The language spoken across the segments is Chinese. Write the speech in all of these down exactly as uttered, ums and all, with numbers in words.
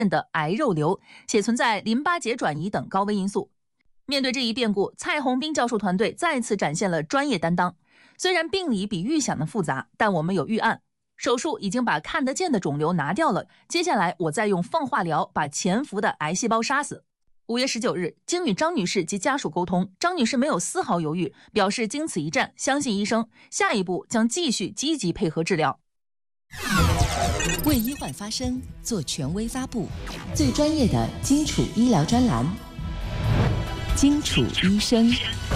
的癌肉瘤，且存在淋巴结转移等高危因素。面对这一变故，蔡宏斌教授团队再次展现了专业担当。虽然病理比预想的复杂，但我们有预案，手术已经把看得见的肿瘤拿掉了，接下来我再用放化疗把潜伏的癌细胞杀死。五月十九日，经与张女士及家属沟通，张女士没有丝毫犹豫，表示经此一战，相信医生，下一步将继续积极配合治疗。 为医患发声，做权威发布，最专业的基础医疗专栏，基础医生。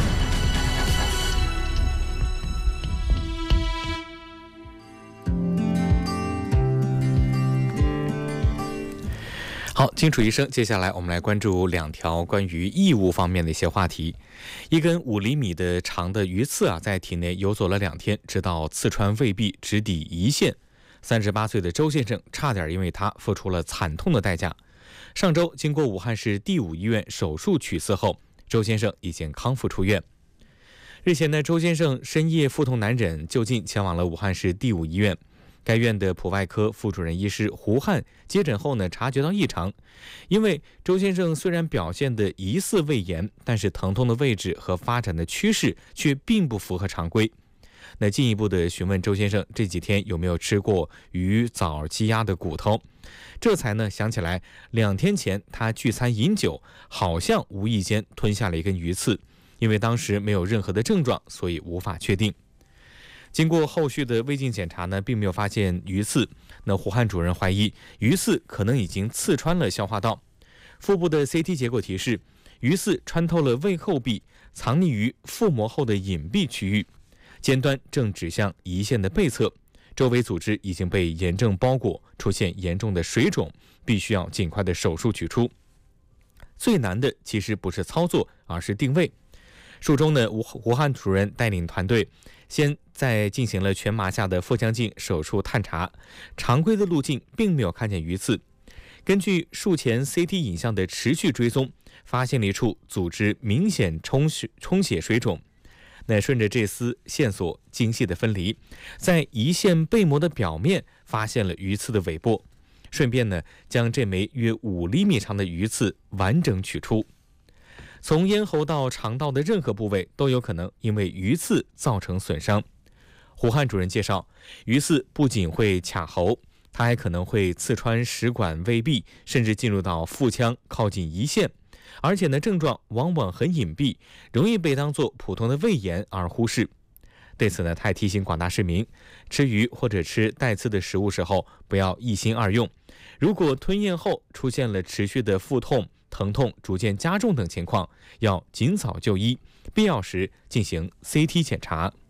好，金楚医生，接下来我们来关注两条关于异物方面的一些话题。一根五厘米的长的鱼刺啊，在体内游走了两天，直到刺穿胃壁，直抵胰腺。三十八岁的周先生差点因为他付出了惨痛的代价。上周经过武汉市第五医院手术取刺后，周先生已经康复出院。日前呢，周先生深夜腹痛难忍，就近前往了武汉市第五医院。该院的普外科副主任医师胡汉接诊后呢，察觉到异常。因为周先生虽然表现的疑似胃炎，但是疼痛的位置和发展的趋势却并不符合常规。那进一步的询问周先生这几天有没有吃过鱼、枣、鸡鸭的骨头，这才呢想起来两天前他聚餐饮酒，好像无意间吞下了一根鱼刺，因为当时没有任何的症状，所以无法确定。经过后续的胃镜检查呢，并没有发现鱼刺。那胡汉主任怀疑鱼刺可能已经刺穿了消化道。腹部的 C T 结果提示，鱼刺穿透了胃后壁，藏匿于腹膜后的隐蔽区域，尖端正指向胰腺的背侧，周围组织已经被炎症包裹，出现严重的水肿，必须要尽快的手术取出。最难的其实不是操作，而是定位。术中呢，吴胡汉主任带领团队先在进行了全麻下的腹腔镜手术探查，常规的路径并没有看见鱼刺。根据术前 C T 影像的持续追踪，发现了一处组织明显充血充血水肿。那顺着这丝线索精细的分离，在胰腺背膜的表面发现了鱼刺的尾部，顺便呢将这枚约五厘米长的鱼刺完整取出。从咽喉到肠道的任何部位都有可能因为鱼刺造成损伤。胡汉主任介绍，鱼刺不仅会卡喉，它还可能会刺穿食管、胃壁，甚至进入到腹腔靠近胰腺，而且呢症状往往很隐蔽，容易被当作普通的胃炎而忽视。对此呢，他还提醒广大市民，吃鱼或者吃带刺的食物时候不要一心二用，如果吞咽后出现了持续的腹痛、疼痛逐渐加重等情况，要尽早就医，必要时进行 C T 检查。